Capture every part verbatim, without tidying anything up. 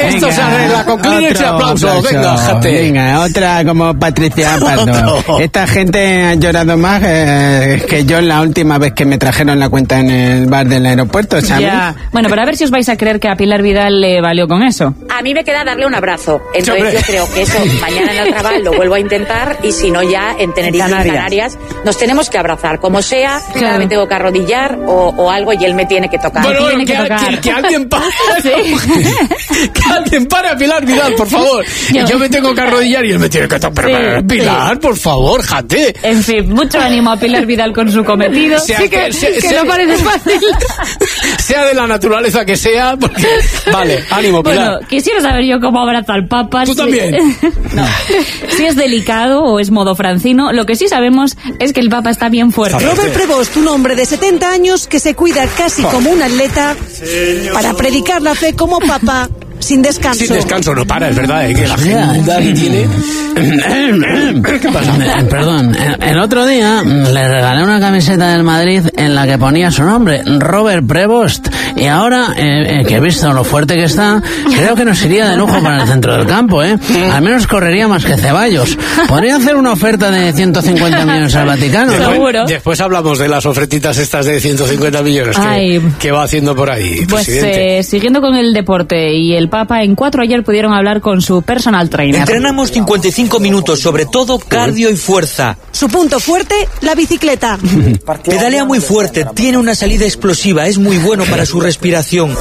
Esto venga, se arregla con Kleenex y aplausos. Venga, jate. Venga, otra como Patricia Pardo. Esta gente ha llorado más eh, que yo la última vez que me trajeron la cuenta en el bar del aeropuerto, ¿sabes? Ya. Bueno, pero a ver si os vais a creer que a Pilar Vidal le valió con eso. A mí me queda darle un abrazo. Entonces ¡Hombre! yo creo que eso mañana en el Raval lo vuelvo a intentar y si no ya en Tenerife, en Canarias. Canarias, nos tenemos que abrazar. Como sea, Claro. me tengo que arrodillar o, o algo y él me tiene que tocar. Bueno, tiene bueno, que, que tocar. que- que alguien pare. Sí. Que alguien pare a Pilar Vidal, por favor. Yo- Yo me tengo que arrodillar y él me tiene que tocar. Sí, Pero, Pilar, sí. por favor, jate. En fin, mucho ánimo a Pilar Vidal con su cometido. Sea Sí, que- que, sea- que sea- no parece fácil. Sea de la naturaleza que sea, porque... Vale, ánimo, Pilar. Bueno, quisiera saber yo cómo abraza al Papa. Tú si- también. No. Si es delicado o es modo francino, lo que sí sabemos es que el Papa está bien fuerte. Está Robert Prevost, un hombre de setenta años que se cuida casi como un atleta para predicar la fe como papa sin descanso. Sin descanso no para, es verdad, ¿eh? Que la agenda que tiene... ¿Qué pasa? Eh, Perdón, el el otro día mm, le regalé una camiseta del Madrid en la que ponía su nombre, Robert Prevost, y ahora eh, eh, que he visto lo fuerte que está, creo que nos iría de lujo para el centro del campo, ¿eh? Al menos correría más que Ceballos. Podría hacer una oferta de ciento cincuenta millones al Vaticano, ¿no? Seguro. Después hablamos de las ofertitas estas de ciento cincuenta millones que, Ay. que va haciendo por ahí, Pues presidente. eh, siguiendo con el deporte y el Papa, en cuatro ayer pudieron hablar con su personal trainer. Entrenamos cincuenta y cinco minutos, sobre todo cardio y fuerza. Su punto fuerte, la bicicleta. Pedalea muy fuerte, tiene una salida explosiva, es muy bueno para su respiración.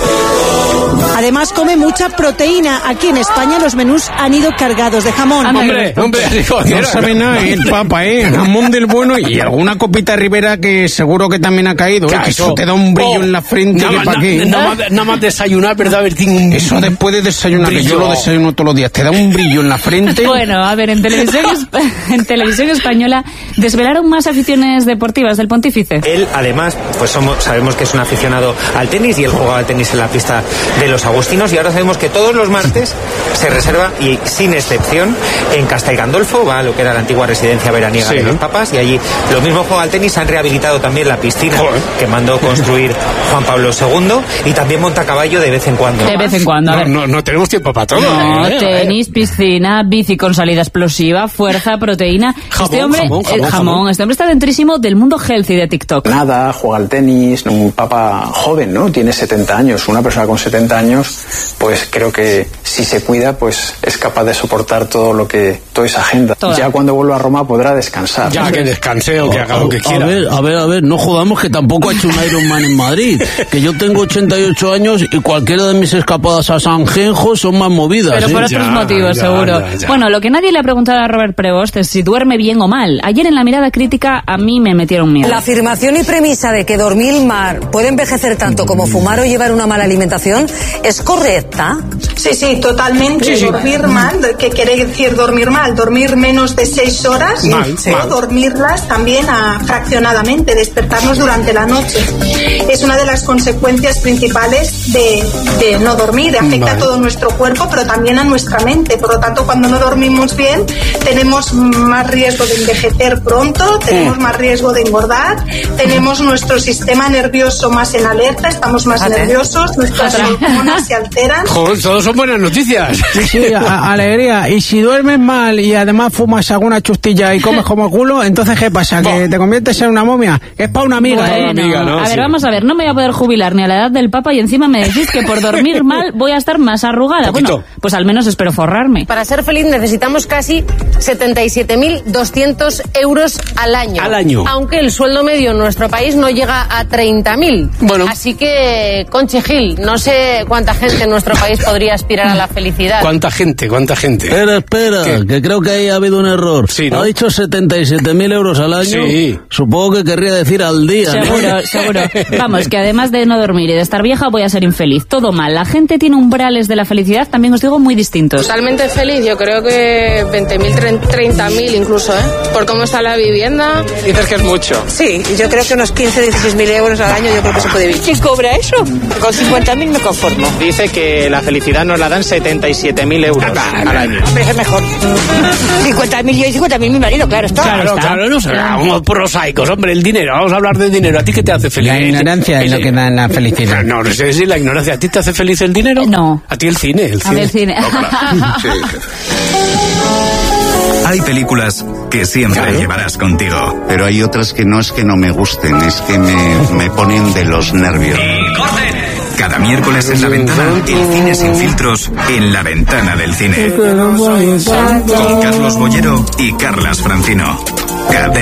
Además come mucha proteína. Aquí en España los menús han ido cargados de jamón. Anda, Hombre, hombre, digo, No sabe nada el Papa, ¿eh? Jamón del bueno y alguna copita Ribera que seguro que también ha caído, ¿eh? Que eso te da un brillo Oh, en la frente nada que más- pa' qué. Nada más, nada más desayunar, ¿verdad? Bertín? Un- Eso después de desayunar, que yo Brillo. lo desayuno todos los días, te da un brillo en la frente. Bueno, a ver, en televisión, esp- en televisión española desvelaron más aficiones deportivas del pontífice. Él, además, pues somos, sabemos que es un aficionado al tenis y él jugaba al tenis en la pista de los Agustinos y ahora sabemos que todos los martes se reserva, y sin excepción, en Castel Gandolfo, va a lo que era la antigua residencia veraniega Sí, de ¿no? los papas, y allí lo mismo juega al tenis, han rehabilitado también la piscina Joder. que mandó construir Juan Pablo segundo y también monta a caballo de vez en cuando. De vez en cuando, a No, ver. no, no tenemos tiempo para todo. No, ¿eh? tenis, piscina, bici con salida explosiva, fuerza, proteína. Jamón, este hombre, jamón, jamón, eh, jamón. este hombre está dentrísimo del mundo healthy de TikTok. Nada, juega al tenis, un papa joven, ¿no? Tiene setenta años, una persona con setenta años, pues creo que si se cuida, pues es capaz de soportar todo lo que, toda esa agenda. Toda. Ya cuando vuelva a Roma podrá descansar. Ya que descanse o que haga lo que A quiera. ver, a ver, a ver, no jodamos que tampoco ha hecho un Ironman en Madrid. Que yo tengo ochenta y ocho años y cualquiera de mis escapadas a San Genjo son más movidas. Pero ¿eh? por otros Ya, motivos, ya, seguro. ya, ya. Bueno, lo que nadie le ha preguntado a Robert Prevost es si duerme bien o mal. Ayer en la mirada crítica a mí me metieron miedo. La afirmación y premisa de que dormir mal puede envejecer tanto como fumar o llevar una mala alimentación es correcta. Sí, sí, totalmente. Sí, sí. Dormir mal, ¿qué quiere decir dormir mal? Dormir menos de seis horas Mal, o mal. dormirlas también a, fraccionadamente, despertarnos durante la noche. Es una de las consecuencias principales de, de no dormir. Afecta Vale. a todo nuestro cuerpo, pero también a nuestra mente. Por lo tanto, cuando no dormimos bien, tenemos más riesgo de envejecer pronto, tenemos más riesgo de engordar, tenemos nuestro sistema nervioso más en alerta, estamos más Fíjate. nerviosos, nuestras hormonas se alteran. Joder, todos son buenas noticias. Sí, sí, a- alegría. Y si duermes mal y además fumas alguna chustilla y comes como culo, entonces ¿qué pasa? ¿Que te conviertes en una momia? Es para una amiga, ¿eh? Bueno, amiga, ¿no? a ver, Sí. vamos a ver, no me voy a poder jubilar ni a la edad del Papa y encima me decís que por dormir mal voy a estar más arrugada. Poquito. Bueno, pues al menos espero forrarme. Para ser feliz necesitamos casi setenta y siete mil doscientos euros al año. Al año. Aunque el sueldo medio en nuestro país no llega a treinta mil. Bueno. Así que, Conchi Gil, no sé cuánta gente en nuestro país podría aspirar a la felicidad. ¿Cuánta gente? ¿Cuánta gente? Espera, espera, ¿Qué? que creo que ahí ha habido un error. Sí, ¿no? Ha dicho setenta y siete mil euros al año. Sí. Supongo que querría decir al día, ¿no? Seguro, seguro. Vamos, que además de no dormir y de estar vieja voy a ser infeliz. Todo mal. La gente tiene umbrales de la felicidad, también os digo, muy distintos. Totalmente feliz, yo creo que veinte mil, treinta mil incluso, ¿eh? Por cómo está la vivienda. Dices que es mucho. Sí, yo creo que unos quince, dieciséis mil euros al año yo creo que se puede vivir. ¿Quién cobra eso? Con cincuenta mil me conformo. dice que la felicidad nos la dan setenta y siete mil euros al año. Hombre, es mejor. cincuenta mil yo y cincuenta mil mi marido, claro está. Claro, está. claro, no seamos prosaicos, hombre, el dinero, vamos a hablar de dinero. ¿A ti qué te hace feliz? La ignorancia es lo que da la felicidad. No, no sé si la ignorancia. ¿A ti te hace feliz el dinero? No. ¿A ti el cine? El A cine. ver, el cine. Sí. Hay películas que siempre Claro. llevarás contigo. Pero hay otras que no es que no me gusten, es que me, me ponen de los nervios. Cada miércoles en La Ventana, el cine sin filtros en La Ventana del Cine. Con Carlos Bollero y Carlas Francino. Cadena